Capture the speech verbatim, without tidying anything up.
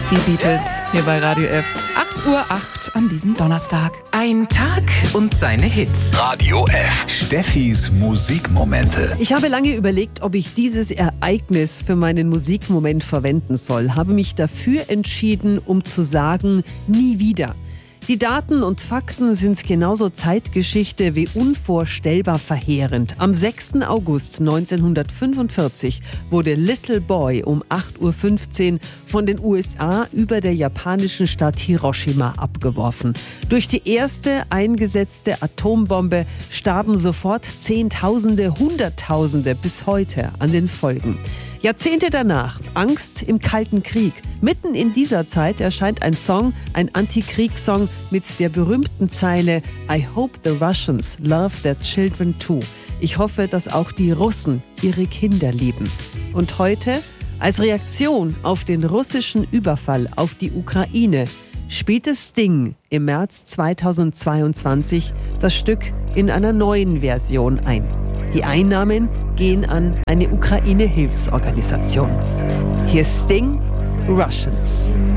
Die Beatles hier bei Radio F. acht Uhr acht an diesem Donnerstag. Ein Tag und seine Hits. Radio F. Steffis Musikmomente. Ich habe lange überlegt, ob ich dieses Ereignis für meinen Musikmoment verwenden soll. Habe mich dafür entschieden, um zu sagen, nie wieder. Die Daten und Fakten sind genauso Zeitgeschichte wie unvorstellbar verheerend. Am sechsten August neunzehnhundertfünfundvierzig wurde Little Boy um acht Uhr fünfzehn von den U S A über der japanischen Stadt Hiroshima abgeworfen. Durch die erste eingesetzte Atombombe starben sofort Zehntausende, Hunderttausende bis heute an den Folgen. Jahrzehnte danach, Angst im Kalten Krieg. Mitten in dieser Zeit erscheint ein Song, ein Antikriegssong mit der berühmten Zeile I hope the Russians love their children too. Ich hoffe, dass auch die Russen ihre Kinder lieben. Und heute, als Reaktion auf den russischen Überfall auf die Ukraine, spielte Sting im März zweitausendzweiundzwanzig das Stück in einer neuen Version ein. Die Einnahmen gehen an eine Ukraine-Hilfsorganisation. Hier ist Sting, Russians.